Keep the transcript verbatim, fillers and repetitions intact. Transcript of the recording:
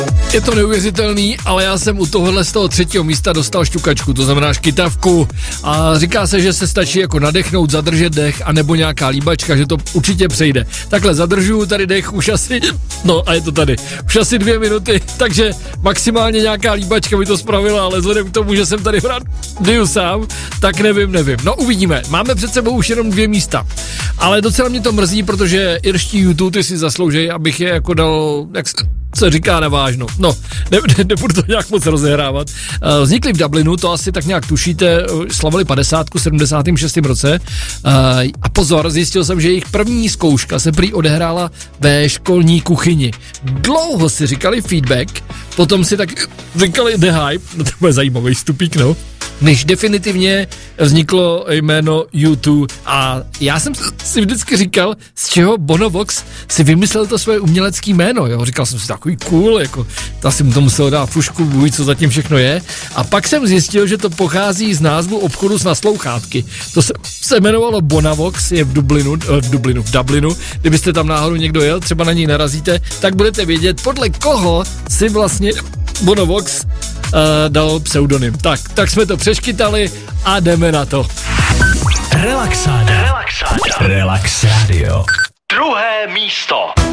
Je to neuvěřitelný, ale já jsem u tohohle z toho třetího místa dostal šťukačku, to znamená škytavku a říká se, že se stačí jako nadechnout, zadržet dech a nebo nějaká líbačka, že to určitě přejde. Takhle zadržuju tady dech už asi, no a je to tady, už asi dvě minuty, takže maximálně nějaká líbačka by to spravila, ale vzhledem k tomu, že jsem tady v rádiu sám, tak nevím, nevím. No uvidíme, máme před sebou už jenom dvě místa, ale docela mě to mrzí, protože irští YouTube ty si zaslouží, abych je jako dal, jak se říká, navážno. No, ne, ne, nebudu to nějak moc rozehrávat. Uh, vznikli v Dublinu, to asi tak nějak tušíte, slavili padesátku v sedmdesátém šestém roce. Uh, a pozor, zjistil jsem, že jejich první zkouška se prý odehrála ve školní kuchyni. Dlouho si říkali feedback, potom si tak říkali the hype, no to bude zajímavý vstupík, no. Než definitivně vzniklo jméno U dva a já jsem si vždycky říkal, z čeho Bono Vox si vymyslel to svoje umělecké jméno, jo, říkal jsem si takový cool, jako asi mu to muselo dát fušku, bůj, co zatím všechno je a pak jsem zjistil, že to pochází z názvu obchodu s naslouchátky, to se, se jmenovalo Bonavox, je v Dublinu, v Dublinu, v Dublinu, kdybyste tam náhodou někdo jel, třeba na něj narazíte, tak budete vědět, podle koho si vlastně Bono Vox Uh, dal pseudonym. Tak, tak jsme to přeškytali a jdeme na to. Relaxáda. Relaxáda. Relax Radio. Druhé místo.